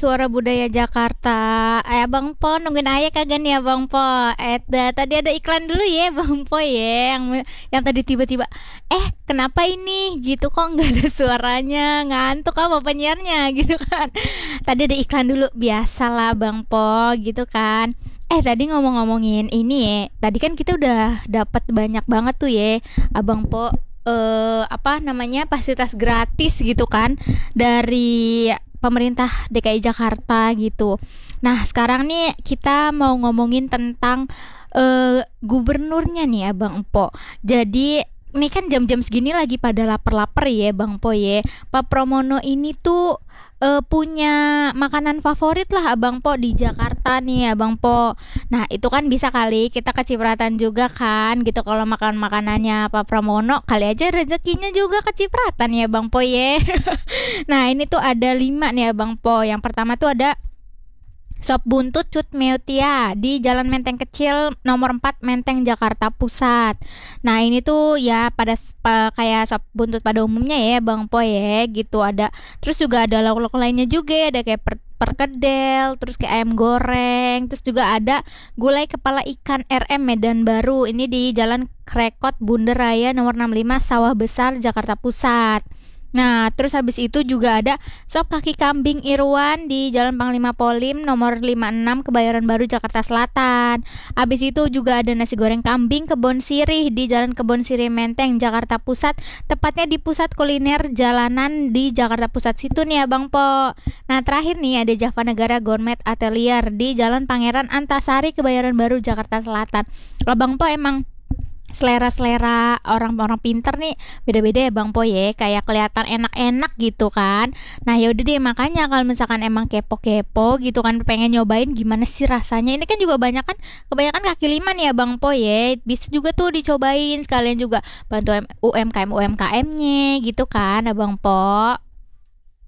Suara Budaya Jakarta. Abang Po nungguin ayah kagak nih Abang Po? Tadi ada iklan dulu ya Bang Po ya, yang tadi tiba-tiba kenapa ini gitu kok nggak ada suaranya, ngantuk apa penyiarnya gitu kan. Tadi ada iklan dulu, biasalah Bang Po gitu kan. Tadi ngomong-ngomongin ini ya, tadi kan kita udah dapat banyak banget tuh ya Abang Po, apa namanya, fasilitas gratis gitu kan dari pemerintah DKI Jakarta gitu. Nah, sekarang nih kita mau ngomongin tentang gubernurnya nih ya Bang Po. Jadi ini kan jam-jam segini lagi pada lapar-lapar ya Bang Po ya. Pak Pramono ini tuh punya makanan favorit lah Abang Po di Jakarta nih Abang Po. Nah itu kan bisa kali kita kecipratan juga kan gitu, kalau makan makanannya Pak Pramono kali aja rezekinya juga kecipratan ya Bang Po ya. Nah ini tuh ada 5 nih Abang Po. Yang pertama tuh ada Sop buntut Cut Meotia di Jalan Menteng Kecil nomor 4 Menteng Jakarta Pusat. Nah, ini tuh ya kayak sop buntut pada umumnya ya Bang Po ya gitu ada. Terus juga ada lauk-lauk lainnya juga ya, ada kayak perkedel, terus kayak ayam goreng, terus juga ada gulai kepala ikan RM Medan Baru. Ini di Jalan Krekot Bunda Raya nomor 65 Sawah Besar Jakarta Pusat. Nah, terus habis itu juga ada sop kaki kambing Irwan di Jalan Panglima Polim nomor 56 Kebayoran Baru Jakarta Selatan. Habis itu juga ada nasi goreng kambing Kebon Sirih di Jalan Kebon Sirih Menteng Jakarta Pusat, tepatnya di Pusat Kuliner Jalanan di Jakarta Pusat situ nih Abang Po. Nah, terakhir nih ada Java Negara Gourmet Atelier di Jalan Pangeran Antasari Kebayoran Baru Jakarta Selatan. Abang Po emang selera orang-orang pinter nih beda-beda ya Bang Po ya, kayak kelihatan enak-enak gitu kan. Nah ya udah deh, makanya kalau misalkan emang kepo-kepo gitu kan, pengen nyobain gimana sih rasanya, ini kan juga kebanyakan kaki lima nih ya Bang Po ya, bisa juga tuh dicobain, sekalian juga bantu UMKM-nya gitu kan Abang Po.